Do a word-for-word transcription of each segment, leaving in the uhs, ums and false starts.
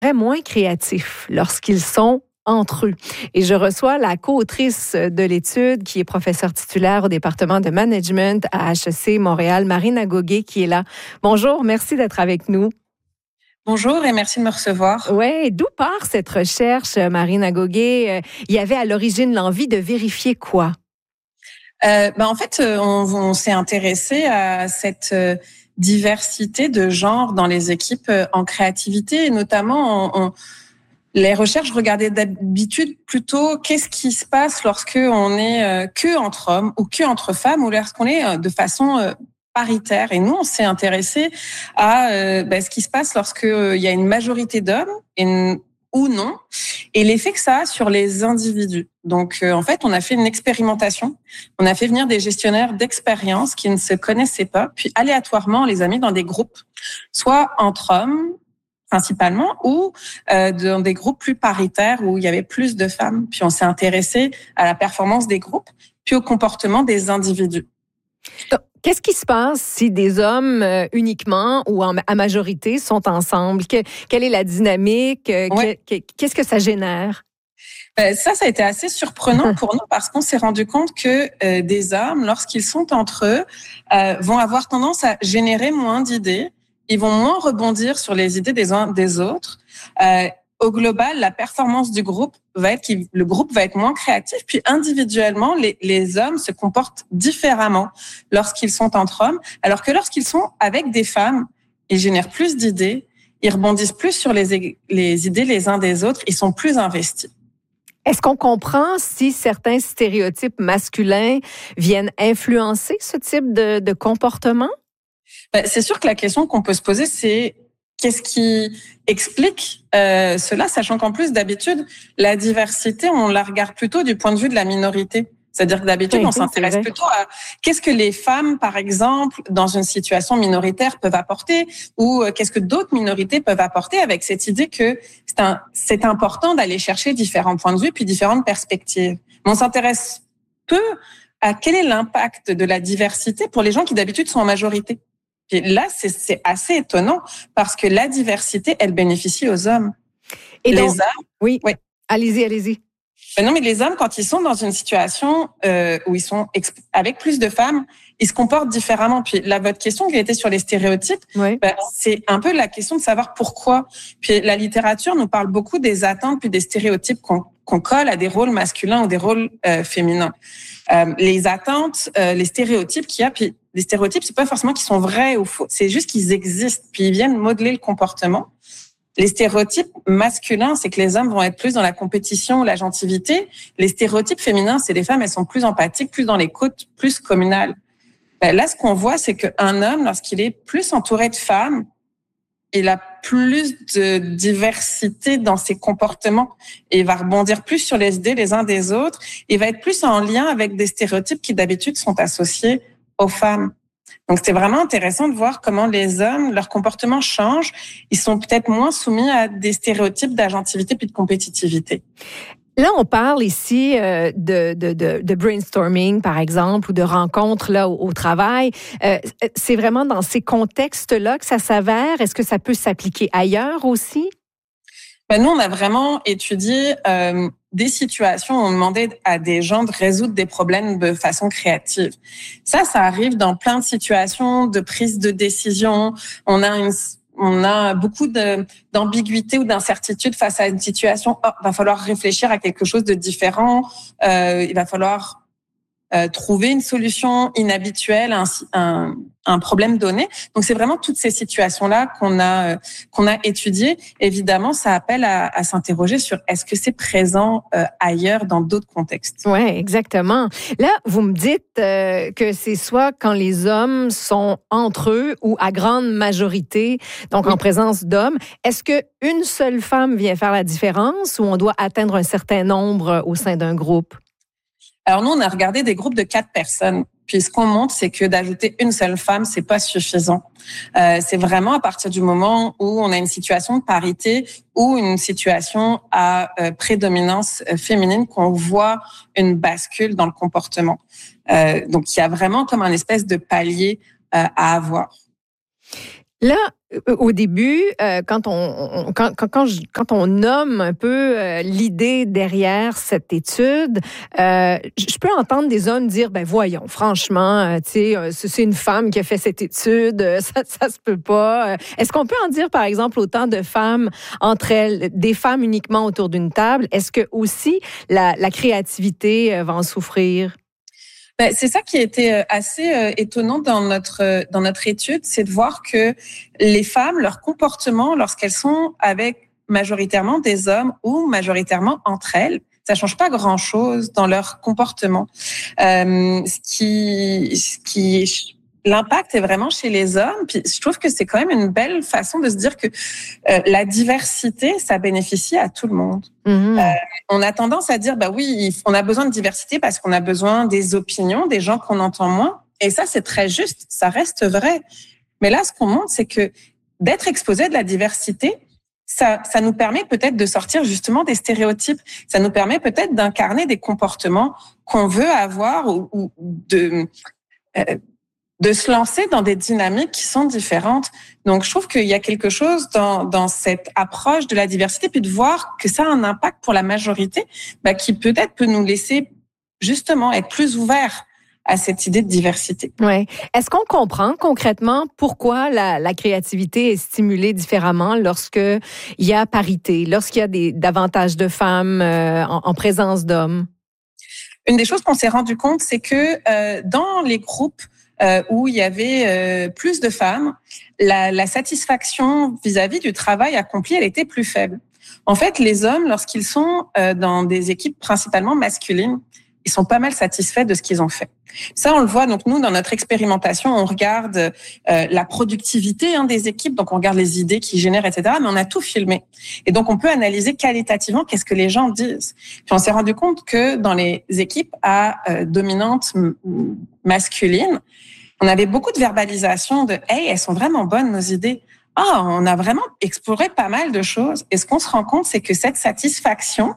Très moins créatifs lorsqu'ils sont entre eux. Et je reçois la co-autrice de l'étude, qui est professeure titulaire au département de management à H E C Montréal, Marine Agogué, qui est là. Bonjour, merci d'être avec nous. Bonjour et merci de me recevoir. Oui, d'où part cette recherche, Marine Agogué? Il y avait à l'origine l'envie de vérifier quoi? Euh, ben en fait, on, on s'est intéressé à cette euh, diversité de genres dans les équipes euh, en créativité, et notamment on, on, les recherches regardaient d'habitude plutôt qu'est-ce qui se passe lorsque on est euh, que entre hommes ou que entre femmes, ou lorsqu'on est euh, de façon euh, paritaire. Et nous, on s'est intéressé à euh, ben, ce qui se passe lorsque euh, il y a une majorité d'hommes et une, ou non, et l'effet que ça a sur les individus. Donc, euh, en fait, on a fait une expérimentation. On a fait venir des gestionnaires d'expérience qui ne se connaissaient pas, puis aléatoirement, on les a mis dans des groupes, soit entre hommes principalement, ou euh, dans des groupes plus paritaires où il y avait plus de femmes. Puis on s'est intéressé à la performance des groupes, puis au comportement des individus. Qu'est-ce qui se passe si des hommes euh, uniquement ou en, à majorité sont ensemble? Que, quelle est la dynamique? Ouais. Que, que, qu'est-ce que ça génère? Ben, ça, ça a été assez surprenant pour nous parce qu'on s'est rendu compte que euh, des hommes, lorsqu'ils sont entre eux, euh, vont avoir tendance à générer moins d'idées. Ils vont moins rebondir sur les idées des uns des autres. Euh, Au global, la performance du groupe va être, le groupe va être moins créatif. Puis individuellement, les, les hommes se comportent différemment lorsqu'ils sont entre hommes, alors que lorsqu'ils sont avec des femmes, ils génèrent plus d'idées, ils rebondissent plus sur les, les idées les uns des autres, ils sont plus investis. Est-ce qu'on comprend si certains stéréotypes masculins viennent influencer ce type de, de comportement? Ben, c'est sûr que la question qu'on peut se poser, c'est qu'est-ce qui explique euh, cela, sachant qu'en plus, d'habitude, la diversité, on la regarde plutôt du point de vue de la minorité. C'est-à-dire que d'habitude, oui, on s'intéresse plutôt à qu'est-ce que les femmes, par exemple, dans une situation minoritaire peuvent apporter, ou qu'est-ce que d'autres minorités peuvent apporter, avec cette idée que c'est, un, c'est important d'aller chercher différents points de vue puis différentes perspectives. Mais on s'intéresse peu à quel est l'impact de la diversité pour les gens qui d'habitude sont en majorité. Et là, c'est, c'est assez étonnant parce que la diversité, elle bénéficie aux hommes. Et donc, les hommes, oui, oui, allez-y, allez-y. Ben non, mais les hommes, quand ils sont dans une situation euh, où ils sont exp- avec plus de femmes, ils se comportent différemment. Puis là, votre question qui était sur les stéréotypes, oui. ben, c'est un peu la question de savoir pourquoi. Puis la littérature nous parle beaucoup des attentes puis des stéréotypes qu'on, qu'on colle à des rôles masculins ou des rôles euh, féminins. Euh, les attentes, euh, les stéréotypes qu'il y a, puis les stéréotypes, c'est pas forcément qu'ils sont vrais ou faux, c'est juste qu'ils existent, puis ils viennent modeler le comportement. Les stéréotypes masculins, c'est que les hommes vont être plus dans la compétition ou la gentilité. Les stéréotypes féminins, c'est les femmes, elles sont plus empathiques, plus dans l'écoute, plus communales. Ben là, ce qu'on voit, c'est qu'un homme, lorsqu'il est plus entouré de femmes, il a plus de diversité dans ses comportements et il va rebondir plus sur les idées les uns des autres. Il va être plus en lien avec des stéréotypes qui d'habitude sont associés aux femmes. Donc, c'est vraiment intéressant de voir comment les hommes, leur comportement change. Ils sont peut-être moins soumis à des stéréotypes d'agentivité puis de compétitivité. Là, on parle ici euh, de, de, de, de brainstorming, par exemple, ou de rencontres là, au, au travail. Euh, c'est vraiment dans ces contextes-là que ça s'avère? Est-ce que ça peut s'appliquer ailleurs aussi? Ben, nous, on a vraiment étudié euh, des situations où on demandait à des gens de résoudre des problèmes de façon créative. Ça, ça arrive dans plein de situations de prise de décision. On a une... On a beaucoup de, d'ambiguïté ou d'incertitude face à une situation. Oh, il va falloir réfléchir à quelque chose de différent. Euh, il va falloir euh, trouver une solution inhabituelle à un, un, un problème donné. Donc, c'est vraiment toutes ces situations-là qu'on a, euh, qu'on a étudiées. Évidemment, ça appelle à, à s'interroger sur est-ce que c'est présent euh, ailleurs dans d'autres contextes. Oui, exactement. Là, vous me dites euh, que c'est soit quand les hommes sont entre eux ou à grande majorité, donc oui. En présence d'hommes. Est-ce qu'une seule femme vient faire la différence ou on doit atteindre un certain nombre au sein d'un groupe? Alors nous, on a regardé des groupes de quatre personnes. Puis ce qu'on montre, c'est que d'ajouter une seule femme, c'est pas suffisant. Euh, c'est vraiment à partir du moment où on a une situation de parité ou une situation à euh, prédominance féminine qu'on voit une bascule dans le comportement. Euh, donc il y a vraiment comme un espèce de palier euh, à avoir. Là, au début, euh, quand on, on quand, quand, quand, je, quand on nomme un peu euh, l'idée derrière cette étude, euh, je peux entendre des hommes dire, ben voyons, franchement, euh, tu sais, euh, c'est une femme qui a fait cette étude, euh, ça, ça se peut pas. Est-ce qu'on peut en dire, par exemple, autant de femmes entre elles, des femmes uniquement autour d'une table? Est-ce que aussi la, la créativité euh, va en souffrir? Ben, c'est ça qui a été assez euh, étonnant dans notre euh, dans notre étude, c'est de voir que les femmes, leur comportement, lorsqu'elles sont avec majoritairement des hommes ou majoritairement entre elles, ça change pas grand-chose dans leur comportement. Euh, ce qui ce qui L'impact est vraiment chez les hommes. Puis je trouve que c'est quand même une belle façon de se dire que euh, la diversité, ça bénéficie à tout le monde. Mmh. Euh, on a tendance à dire, bah oui, on a besoin de diversité parce qu'on a besoin des opinions, des gens qu'on entend moins. Et ça, c'est très juste, ça reste vrai. Mais là, ce qu'on montre, c'est que d'être exposé à de la diversité, ça, ça nous permet peut-être de sortir justement des stéréotypes. Ça nous permet peut-être d'incarner des comportements qu'on veut avoir ou, ou de... Euh, de se lancer dans des dynamiques qui sont différentes. Donc, je trouve qu'il y a quelque chose dans, dans cette approche de la diversité, puis de voir que ça a un impact pour la majorité, bah, qui peut-être peut nous laisser justement être plus ouverts à cette idée de diversité. Ouais. Est-ce qu'on comprend concrètement pourquoi la, la créativité est stimulée différemment lorsque il y a parité, lorsqu'il y a des, davantage de femmes euh, en, en présence d'hommes? Une des choses qu'on s'est rendu compte, c'est que euh, dans les groupes Euh, où il y avait euh, plus de femmes, la, la satisfaction vis-à-vis du travail accompli, elle était plus faible. En fait, les hommes, lorsqu'ils sont euh, dans des équipes principalement masculines, ils sont pas mal satisfaits de ce qu'ils ont fait. Ça, on le voit. Donc, nous, dans notre expérimentation, on regarde euh, la productivité hein, des équipes. Donc, on regarde les idées qu'ils génèrent, et cetera. Mais on a tout filmé. Et donc, on peut analyser qualitativement qu'est-ce que les gens disent. Puis, on s'est rendu compte que dans les équipes à euh, dominante m- masculine, on avait beaucoup de verbalisation de « Hey, elles sont vraiment bonnes, nos idées. » Ah, on a vraiment exploré pas mal de choses. Et ce qu'on se rend compte, c'est que cette satisfaction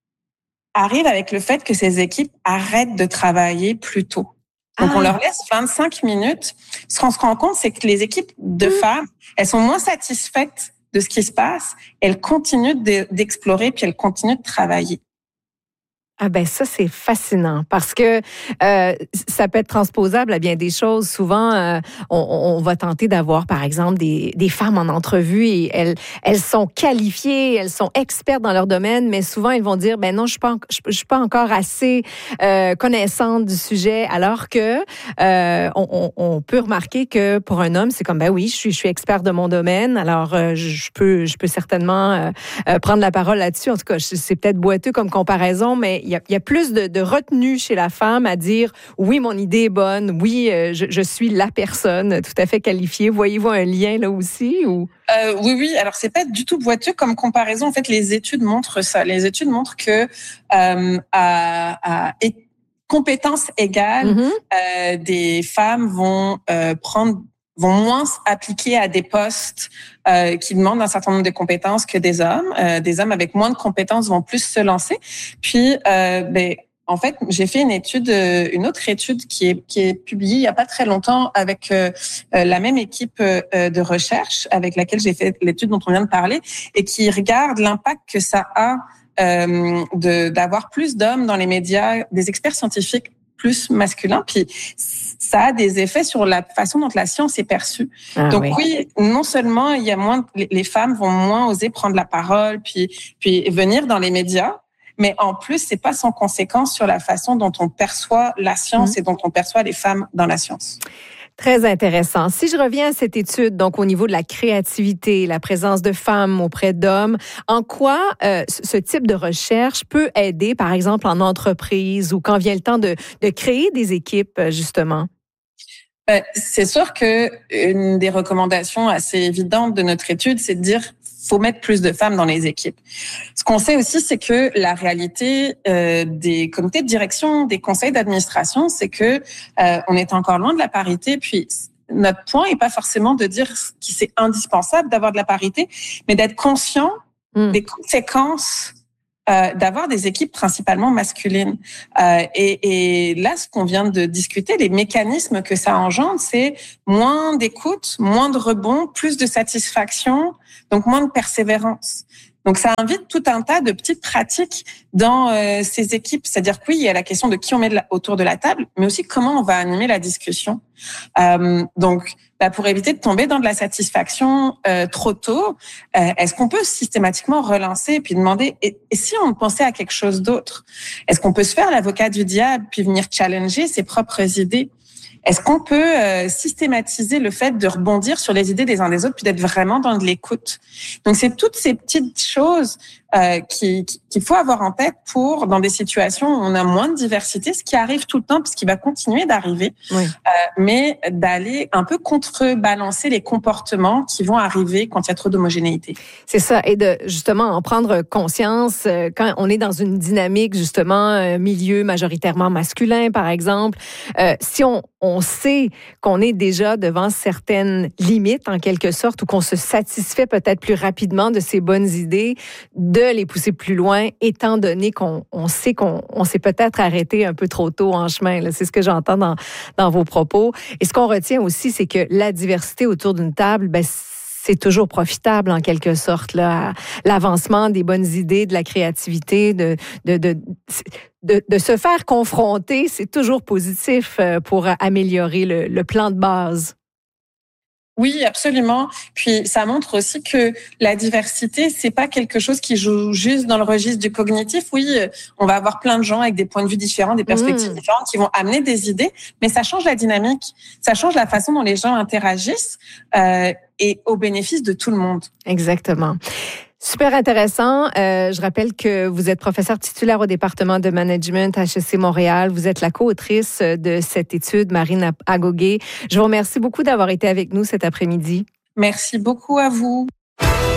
arrive avec le fait que ces équipes arrêtent de travailler plus tôt. Donc, ah. on leur laisse vingt-cinq minutes. Ce qu'on se rend compte, c'est que les équipes de mmh. femmes, elles sont moins satisfaites de ce qui se passe. Elles continuent de, d'explorer, puis elles continuent de travailler. Ah ben ça, c'est fascinant parce que euh, ça peut être transposable à bien des choses. Souvent, euh, on, on va tenter d'avoir, par exemple, des, des femmes en entrevue et elles, elles sont qualifiées, elles sont expertes dans leur domaine, mais souvent, elles vont dire, ben non, je suis pas, je, je suis pas encore assez euh, connaissante du sujet, alors que euh, on, on peut remarquer que pour un homme, c'est comme, ben oui, je suis, je suis expert de mon domaine, alors euh, je peux, je peux certainement euh, prendre la parole là-dessus. En tout cas, c'est peut-être boiteux comme comparaison, mais il y a, il y a plus de, de retenue chez la femme à dire oui, mon idée est bonne, oui, euh, je, je suis la personne tout à fait qualifiée. Voyez-vous un lien là aussi ou euh, Oui, oui. Alors c'est pas du tout boiteux comme comparaison. En fait, les études montrent ça. Les études montrent que euh, à, à compétences égales, mm-hmm. euh, des femmes vont euh, prendre vont moins appliquer à des postes euh, qui demandent un certain nombre de compétences que des hommes. Euh, des hommes avec moins de compétences vont plus se lancer. Puis, euh, ben, en fait, j'ai fait une étude, une autre étude qui est qui est publiée il y a pas très longtemps avec euh, la même équipe euh, de recherche avec laquelle j'ai fait l'étude dont on vient de parler et qui regarde l'impact que ça a euh, de d'avoir plus d'hommes dans les médias, des experts scientifiques plus masculins. Puis ça a des effets sur la façon dont la science est perçue. Ah, Donc oui. oui, non seulement il y a moins, les femmes vont moins oser prendre la parole, puis puis venir dans les médias, mais en plus c'est pas sans conséquence sur la façon dont on perçoit la science mmh. et dont on perçoit les femmes dans la science. Très intéressant. Si je reviens à cette étude, donc au niveau de la créativité, la présence de femmes auprès d'hommes, en quoi euh, ce type de recherche peut aider, par exemple, en entreprise ou quand vient le temps de, de créer des équipes, justement? Ben, c'est sûr que une des recommandations assez évidentes de notre étude, c'est de dire faut mettre plus de femmes dans les équipes. Ce qu'on sait aussi, c'est que la réalité euh, des comités de direction, des conseils d'administration, c'est que euh, on est encore loin de la parité. Puis notre point est pas forcément de dire que c'est indispensable d'avoir de la parité, mais d'être conscient mmh. des conséquences euh, d'avoir des équipes principalement masculines. Euh, et, et là, ce qu'on vient de discuter, les mécanismes que ça engendre, c'est moins d'écoute, moins de rebond, plus de satisfaction, donc moins de persévérance. Donc, ça invite tout un tas de petites pratiques dans euh, ces équipes. C'est-à-dire que oui, il y a la question de qui on met de la, autour de la table, mais aussi comment on va animer la discussion. Euh, donc, bah, pour éviter de tomber dans de la satisfaction euh, trop tôt, euh, est-ce qu'on peut systématiquement relancer et puis demander et, et si on pensait à quelque chose d'autre? Est-ce qu'on peut se faire l'avocat du diable puis venir challenger ses propres idées? Est-ce qu'on peut euh, systématiser le fait de rebondir sur les idées des uns des autres puis d'être vraiment dans de l'écoute? Donc, c'est toutes ces petites choses euh, qui, qui, qu'il faut avoir en tête pour, dans des situations où on a moins de diversité, ce qui arrive tout le temps puis ce qui va continuer d'arriver, oui. euh, mais d'aller un peu contrebalancer les comportements qui vont arriver quand il y a trop d'homogénéité. C'est ça, et de justement en prendre conscience euh, quand on est dans une dynamique justement euh, milieu majoritairement masculin, par exemple. Euh, si on on sait qu'on est déjà devant certaines limites, en quelque sorte, ou qu'on se satisfait peut-être plus rapidement de ces bonnes idées, de les pousser plus loin, étant donné qu'on on sait qu'on on s'est peut-être arrêté un peu trop tôt en chemin. Là. C'est ce que j'entends dans, dans vos propos. Et ce qu'on retient aussi, c'est que la diversité autour d'une table, ben, c'est toujours profitable en quelque sorte, là, l'avancement des bonnes idées, de la créativité, de, de, de, de, de se faire confronter, c'est toujours positif pour améliorer le, le plan de base. Oui, absolument. Puis ça montre aussi que la diversité, c'est pas quelque chose qui joue juste dans le registre du cognitif. Oui, on va avoir plein de gens avec des points de vue différents, des perspectives mmh. différentes qui vont amener des idées, mais ça change la dynamique, ça change la façon dont les gens interagissent euh, et au bénéfice de tout le monde. Exactement. Super intéressant. Euh, je rappelle que vous êtes professeur titulaire au département de management à H E C Montréal. Vous êtes la co-autrice de cette étude, Marine Agogé. Je vous remercie beaucoup d'avoir été avec nous cet après-midi. Merci beaucoup à vous.